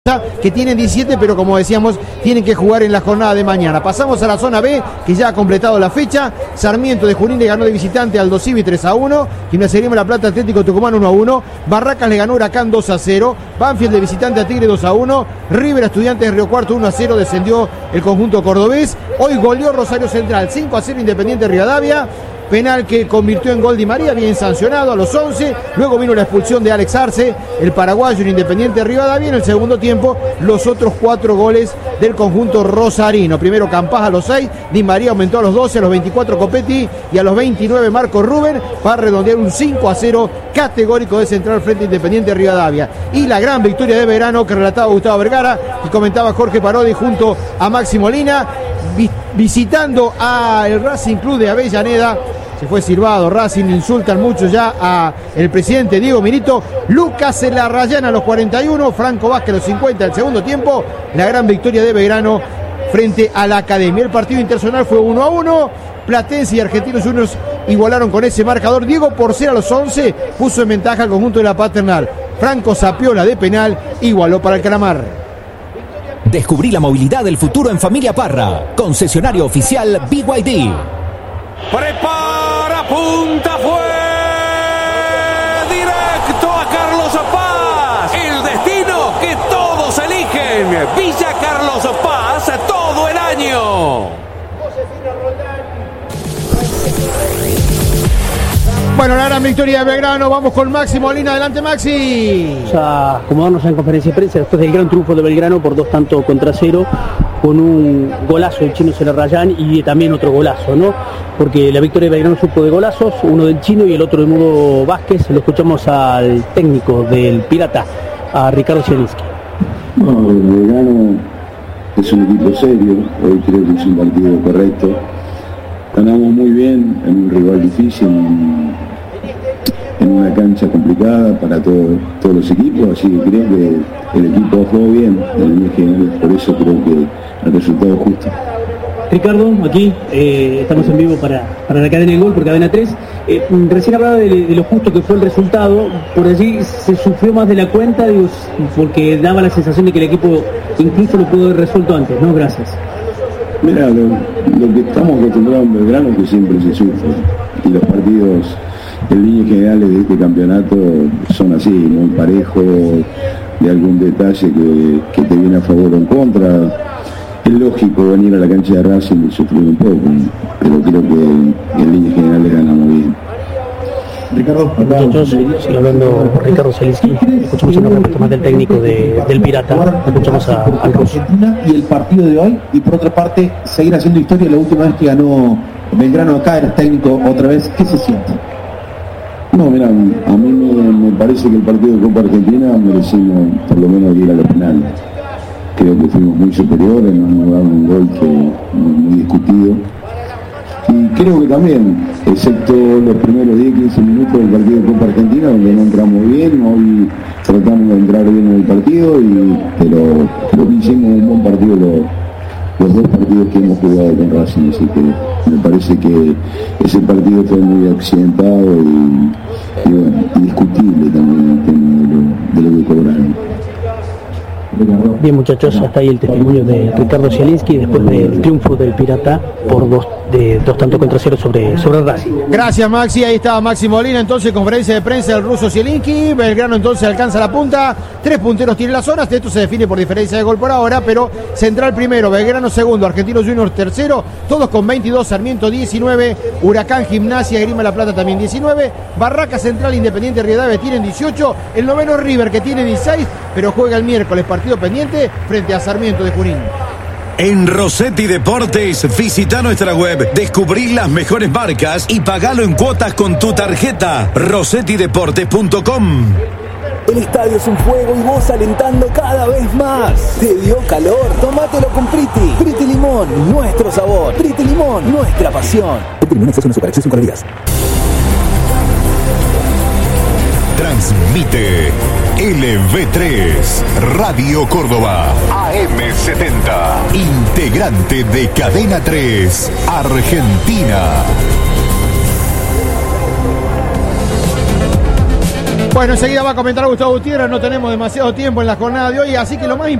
que tienen 17, pero como decíamos, tienen que jugar en la jornada de mañana. Pasamos a la zona B, que ya ha completado la fecha. Sarmiento de Junín le ganó de visitante al Aldo Civi 3-1. Gimnasia Grima La Plata Atlético Tucumán 1-1. Barracas le ganó Huracán 2-0. Banfield de visitante a Tigre 2-1. River Estudiantes de Río Cuarto 1-0. Descendió el conjunto cordobés. Hoy goleó Rosario Central 5-0 Independiente Rivadavia. Penal que convirtió en gol Di María, bien sancionado a los 11. Luego vino la expulsión de Alex Arce, el paraguayo en Independiente Rivadavia. En el segundo tiempo, los otros 4 goles del conjunto rosarino. Primero Campás a los 6, Di María aumentó a los 12, a los 24 Copetti y a los 29 Marco Rubén para redondear un 5-0 categórico de Central frente a Independiente Rivadavia. Y la gran victoria de Belgrano que relataba Gustavo Vergara y comentaba Jorge Parodi junto a Maxi Molina, visitando al Racing Club de Avellaneda. Se fue silbado, Racing, insultan mucho ya a el presidente Diego Milito. Lucas Larrayán a los 41, Franco Vázquez a los 50 del segundo tiempo. La gran victoria de Belgrano frente a la Academia. El partido internacional fue 1-1. Platense y Argentinos Juniors igualaron con ese marcador. Diego Porcel a los 11 puso en ventaja al conjunto de la Paternal. Franco Sapiola de penal igualó para el Calamar. Descubrí la movilidad del futuro en Familia Parra. Concesionario oficial BYD. Prepara, punta, fue directo a Carlos Paz. El destino que todos eligen. Villa Carlos Paz todo el año. Bueno, la gran victoria de Belgrano. Vamos con Maxi Molina. Adelante, Maxi. Vamos a acomodarnos en conferencia de prensa después del gran triunfo de Belgrano por 2-0 con un golazo del chino Larrayán y también otro golazo, ¿no? Porque la victoria de Belgrano supo de golazos, uno del chino y el otro del Mudo Vázquez. Lo escuchamos al técnico del Pirata, a Ricardo Zielinski. No, Belgrano es un equipo serio, hoy creo que es un partido correcto. Ganamos muy bien en un rival difícil, en una cancha complicada para todos los equipos, así que creo que el equipo jugó bien en líneas generales, por eso creo que el resultado es justo. Ricardo, aquí estamos en vivo para la cadena del gol por Cadena 3. Recién hablaba de lo justo que fue el resultado, por allí se sufrió más de la cuenta, digo, porque daba la sensación de que el equipo incluso lo pudo haber resuelto antes, ¿no? Gracias. Mira, lo que estamos acostumbrados en Belgrano es que siempre se sufre, y los partidos en líneas generales de este campeonato son así, muy parejos, de algún detalle que te viene a favor o en contra. Es lógico venir a la cancha de Racing y sufrir un poco, pero creo que en líneas generales ganamos bien. Ricardo, sigue hablando Ricardo Zielinski. Escuchamos una respuesta más del técnico del Pirata. Escuchamos al ruso. Y el partido de hoy, y por otra parte, seguir haciendo historia. La última vez que ganó Belgrano acá, eres técnico otra vez. ¿Qué se siente? No, mira, a mí me parece que el partido de Copa Argentina merecimos por lo menos ir a la penal. Creo que fuimos muy superiores, nos dieron un gol que muy discutido. Y creo que también, excepto los primeros 10-15 minutos del partido de Copa Argentina, donde no entramos bien, hoy tratamos de entrar bien en el partido, pero creo que hicimos un buen partido los 2 partidos que hemos jugado con Racing, así que me parece que ese partido fue muy accidentado y bueno, y discutible también el tema de lo que cobraron. Bien, muchachos, hasta ahí el testimonio de Ricardo Zielinski después del triunfo del Pirata por 2-0 sobre Racing. Gracias, Maxi. Ahí estaba Maxi Molina. Entonces, conferencia de prensa del ruso Zielinski. Belgrano entonces alcanza la punta. 3 punteros tiene las zonas. Esto se define por diferencia de gol por ahora, pero Central primero, Belgrano segundo, Argentinos Juniors tercero, todos con 22, Sarmiento 19, Huracán, Gimnasia, Grima La Plata también 19, Barracas, Central, Independiente Rivadavia tienen 18, el noveno River que tiene 16, pero juega el miércoles partido pendiente frente a Sarmiento de Junín. En Rossetti Deportes, visita nuestra web, descubrí las mejores marcas y pagalo en cuotas con tu tarjeta. RossettiDeportes.com. El estadio es un fuego y vos alentando cada vez más. ¿Te dio calor? Tómatelo con Priti. Priti Limón, nuestro sabor. Priti Limón, nuestra pasión. Priti Limón es una superacción 5 calorías. Transmite LV3 Radio Córdoba AM70, integrante de Cadena 3 Argentina. Bueno, enseguida va a comentar Gustavo Gutiérrez, no tenemos demasiado tiempo en la jornada de hoy, así que lo más